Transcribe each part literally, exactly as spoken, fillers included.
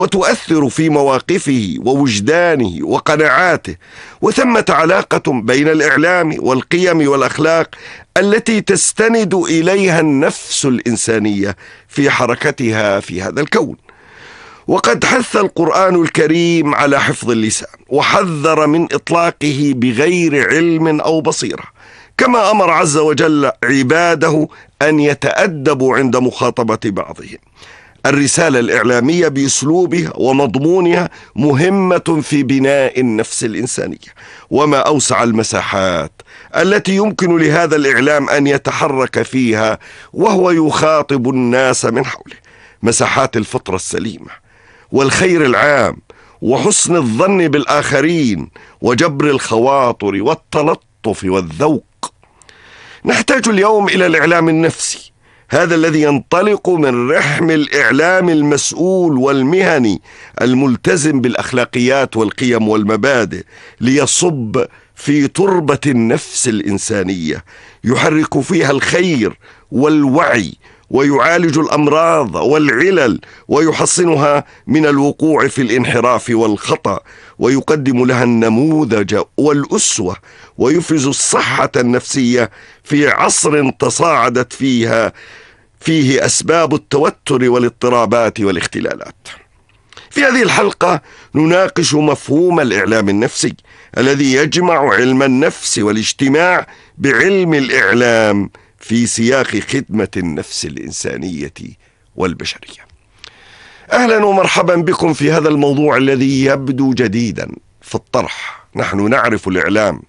وتؤثر في مواقفه ووجدانه وقناعاته. وثمة علاقة بين الإعلام والقيم والأخلاق التي تستند إليها النفس الإنسانية في حركتها في هذا الكون. وقد حث القرآن الكريم على حفظ اللسان، وحذر من إطلاقه بغير علم أو بصيرة، كما أمر عز وجل عباده أن يتأدبوا عند مخاطبة بعضهم. الرسالة الإعلامية بأسلوبها ومضمونها مهمة في بناء النفس الإنسانية، وما أوسع المساحات التي يمكن لهذا الإعلام أن يتحرك فيها وهو يخاطب الناس من حوله. مساحات الفطرة السليمة والخير العام وحسن الظن بالآخرين وجبر الخواطر والتلطف والذوق. نحتاج اليوم إلى الإعلام النفسي، هذا الذي ينطلق من رحم الإعلام المسؤول والمهني الملتزم بالأخلاقيات والقيم والمبادئ، ليصب في تربة النفس الإنسانية، يحرك فيها الخير والوعي، ويعالج الأمراض والعلل، ويحصنها من الوقوع في الانحراف والخطأ، ويقدم لها النموذج والأسوة، ويفرز الصحة النفسية في عصر تصاعدت فيها فيه أسباب التوتر والاضطرابات والاختلالات. في هذه الحلقة نناقش مفهوم الإعلام النفسي الذي يجمع علم النفس والاجتماع بعلم الإعلام في سياق خدمة النفس الإنسانية والبشرية. أهلا ومرحبا بكم في هذا الموضوع الذي يبدو جديدا في الطرح. نحن نعرف الإعلام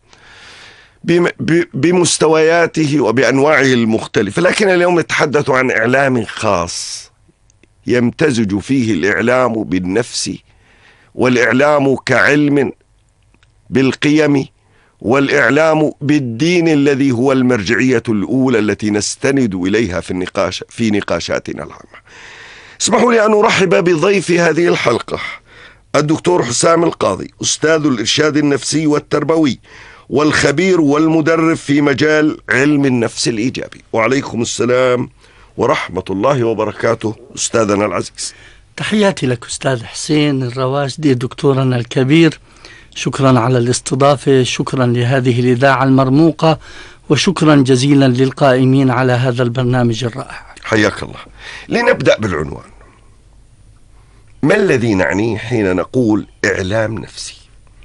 بمستوياته وبأنواعه المختلفة، لكن اليوم نتحدث عن إعلام خاص يمتزج فيه الإعلام بالنفس، والإعلام كعلم بالقيم، والإعلام بالدين الذي هو المرجعية الأولى التي نستند إليها في النقاش في نقاشاتنا العامة. اسمحوا لي أن أرحب بضيف هذه الحلقة الدكتور حسام القاضي، أستاذ الإرشاد النفسي والتربوي والخبير والمدرب في مجال علم النفس الإيجابي. وعليكم السلام ورحمة الله وبركاته أستاذنا العزيز. تحياتي لك أستاذ حسين الرواشدي دكتورنا الكبير، شكرا على الاستضافة، شكرا لهذه الإذاعة المرموقة، وشكرا جزيلا للقائمين على هذا البرنامج الرائع. حياك الله. لنبدأ بالعنوان. ما الذي نعنيه حين نقول إعلام نفسي؟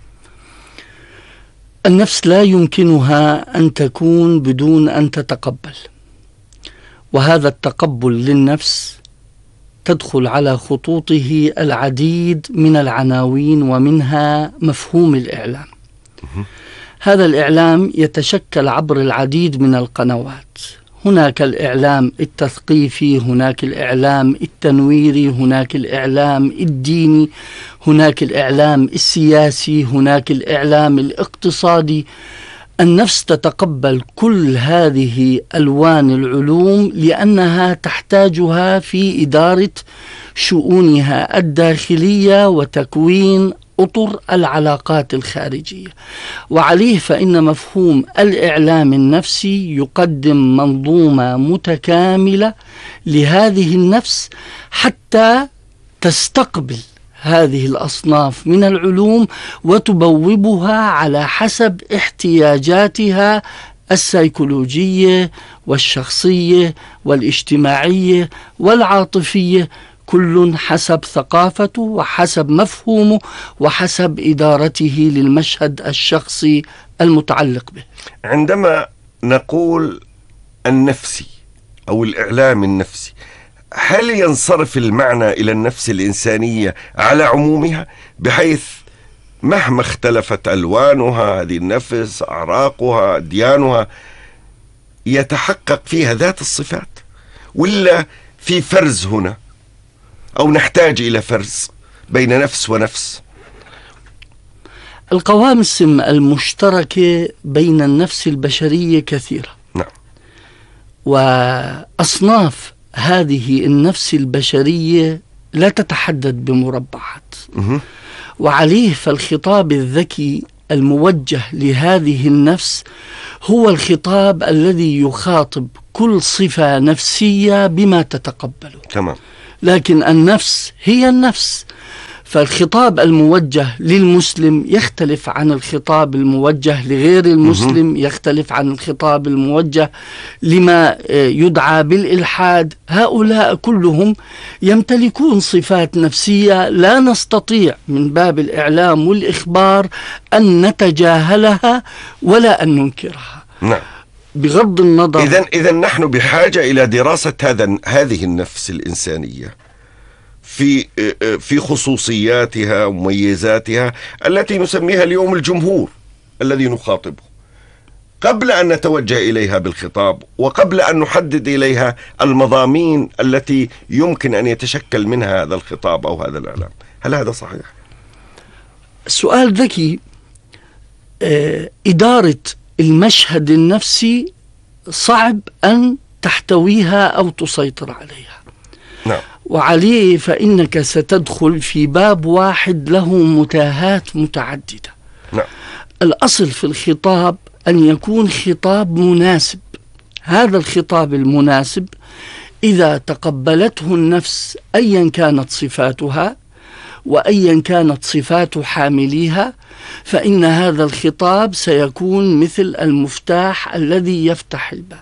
النفس لا يمكنها أن تكون بدون أن تتقبل، وهذا التقبل للنفس تدخل على خطوطه العديد من العناوين، ومنها مفهوم الإعلام. هذا الإعلام يتشكل عبر العديد من القنوات. هناك الإعلام التثقيفي، هناك الإعلام التنويري، هناك الإعلام الديني، هناك الإعلام السياسي، هناك الإعلام الاقتصادي. النفس تتقبل كل هذه ألوان العلوم لأنها تحتاجها في إدارة شؤونها الداخلية وتكوين أطر العلاقات الخارجية. وعليه فإن مفهوم الإعلام النفسي يقدم منظومة متكاملة لهذه النفس حتى تستقبل هذه الأصناف من العلوم وتبوبها على حسب احتياجاتها السيكولوجية والشخصية والاجتماعية والعاطفية، كل حسب ثقافته وحسب مفهومه وحسب إدارته للمشهد الشخصي المتعلق به. عندما نقول النفسي أو الإعلام النفسي، هل ينصرف المعنى إلى النفس الإنسانية على عمومها، بحيث مهما اختلفت ألوانها هذه النفس، أعراقها، أديانها، يتحقق فيها ذات الصفات، ولا في فرز هنا أو نحتاج إلى فرز بين نفس ونفس؟ القوامس المشتركة بين النفس البشرية كثيرة. نعم. وأصناف هذه النفس البشرية لا تتحدد بمربعات. مه. وعليه فالخطاب الذكي الموجه لهذه النفس هو الخطاب الذي يخاطب كل صفة نفسية بما تتقبله. تمام. لكن النفس هي النفس، فالخطاب الموجه للمسلم يختلف عن الخطاب الموجه لغير المسلم، يختلف عن الخطاب الموجه لما يدعى بالإلحاد. هؤلاء كلهم يمتلكون صفات نفسية لا نستطيع من باب الإعلام والإخبار أن نتجاهلها ولا أن ننكرها. نعم. بغض النظر، إذن إذن نحن بحاجة إلى دراسة هذا هذه النفس الإنسانية في في خصوصياتها ومميزاتها التي نسميها اليوم الجمهور الذي نخاطبه، قبل أن نتوجه إليها بالخطاب، وقبل أن نحدد إليها المضامين التي يمكن أن يتشكل منها هذا الخطاب أو هذا الإعلام. هل هذا صحيح؟ سؤال ذكي. آه، إدارة المشهد النفسي صعب أن تحتويها أو تسيطر عليها. نعم. وعليه فإنك ستدخل في باب واحد له متاهات متعددة. نعم. الأصل في الخطاب أن يكون خطاب مناسب. هذا الخطاب المناسب إذا تقبلته النفس أيا كانت صفاتها وأيا كانت صفات حامليها، فإن هذا الخطاب سيكون مثل المفتاح الذي يفتح الباب.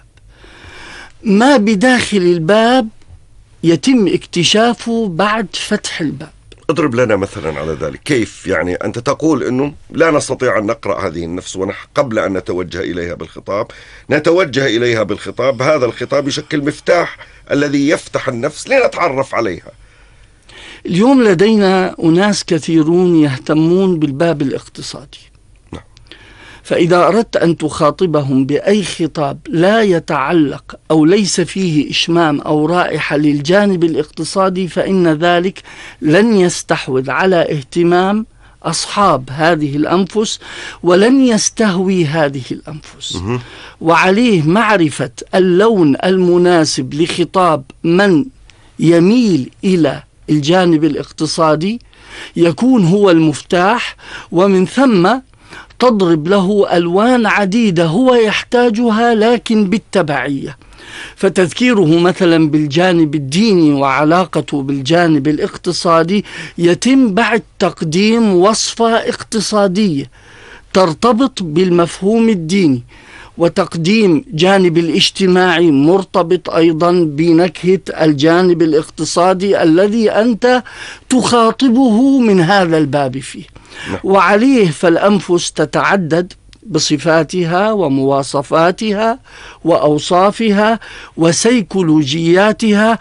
ما بداخل الباب يتم اكتشافه بعد فتح الباب. اضرب لنا مثلا على ذلك. كيف يعني أنت تقول أنه لا نستطيع أن نقرأ هذه النفس ونحن قبل أن نتوجه إليها بالخطاب نتوجه إليها بالخطاب، هذا الخطاب يشكل مفتاح الذي يفتح النفس لنتعرف عليها. اليوم لدينا أناس كثيرون يهتمون بالباب الاقتصادي. نعم. فإذا أردت أن تخاطبهم بأي خطاب لا يتعلق أو ليس فيه إشمام أو رائحة للجانب الاقتصادي، فإن ذلك لن يستحوذ على اهتمام أصحاب هذه الأنفس ولن يستهوي هذه الأنفس. مه. وعليه معرفة اللون المناسب لخطاب من يميل إلى الجانب الاقتصادي يكون هو المفتاح، ومن ثم تضرب له ألوان عديدة هو يحتاجها لكن بالتبعية. فتذكيره مثلا بالجانب الديني وعلاقته بالجانب الاقتصادي يتم بعد تقديم وصفة اقتصادية ترتبط بالمفهوم الديني، وتقديم جانب الاجتماعي مرتبط أيضا بنكهة الجانب الاقتصادي الذي أنت تخاطبه من هذا الباب فيه. وعليه فالأنفس تتعدد بصفاتها ومواصفاتها وأوصافها وسيكولوجياتها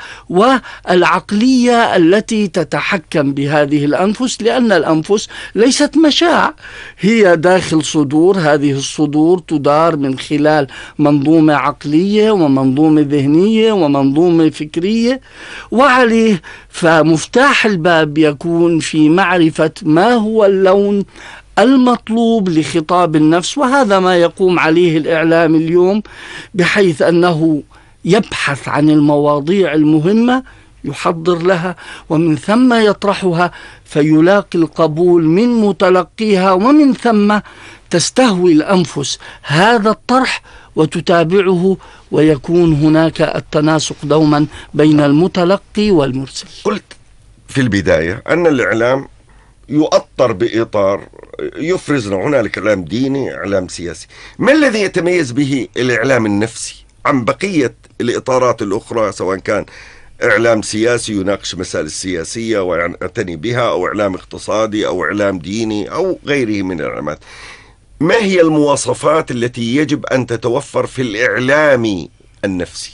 والعقلية التي تتحكم بهذه الأنفس، لأن الأنفس ليست مشاع، هي داخل صدور. هذه الصدور تدار من خلال منظومة عقلية ومنظومة ذهنية ومنظومة فكرية. وعليه فمفتاح الباب يكون في معرفة ما هو اللون المطلوب لخطاب النفس، وهذا ما يقوم عليه الإعلام اليوم، بحيث أنه يبحث عن المواضيع المهمة يحضر لها ومن ثم يطرحها فيلاقي القبول من متلقيها، ومن ثم تستهوي الأنفس هذا الطرح وتتابعه، ويكون هناك التناسق دوما بين المتلقي والمرسل. قلت في البداية أن الإعلام يؤطر بإطار يفرز هنالك إعلام ديني، إعلام سياسي. ما الذي يتميز به الإعلام النفسي عن بقية الإطارات الأخرى، سواء كان إعلام سياسي يناقش مسائل السياسية ويعتني بها، أو إعلام اقتصادي، أو إعلام ديني، أو غيره من الإعلامات؟ ما هي المواصفات التي يجب أن تتوفر في الإعلام النفسي؟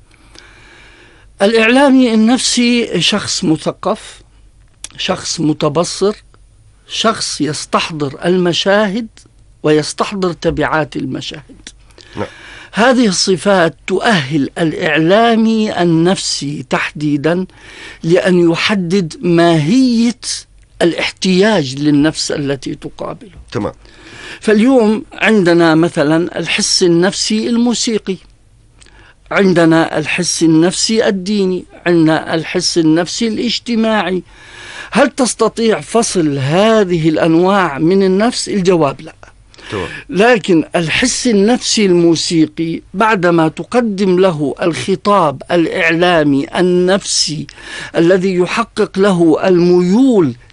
الإعلامي النفسي شخص مثقف، شخص متبصر، شخص يستحضر المشاهد ويستحضر تبعات المشاهد. نعم. هذه الصفات تؤهل الإعلامي النفسي تحديدا لأن يحدد ماهية الاحتياج للنفس التي تقابله. تمام. فاليوم عندنا مثلا الحس النفسي الموسيقي، عندنا الحس النفسي الديني، عندنا الحس النفسي الاجتماعي. هل تستطيع فصل هذه الأنواع من النفس؟ الجواب لا. لكن الحس النفسي الموسيقي بعدما تقدم له الخطاب الإعلامي النفسي الذي يحقق له الميول